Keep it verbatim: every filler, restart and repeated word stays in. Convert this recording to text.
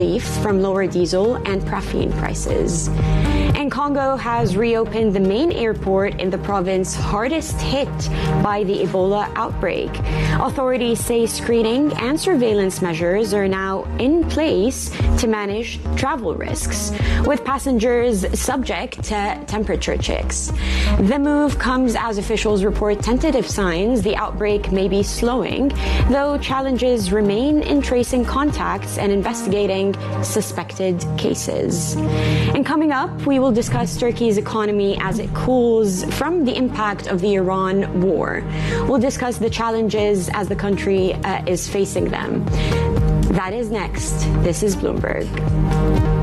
relief from lower diesel and paraffin prices. And Congo has reopened the main airport in the province hardest hit by the Ebola outbreak. Authorities say screening and surveillance measures are now in place to manage travel risks, with passengers subject to temperature checks. The move comes as officials report tentative signs the outbreak may be slowing, though challenges remain in tracing contacts and investigating suspected cases. And coming up, we will discuss Turkey's economy as it cools from the impact of the Iran war. We'll discuss the challenges as the country uh, is facing them. That is next. This is Bloomberg.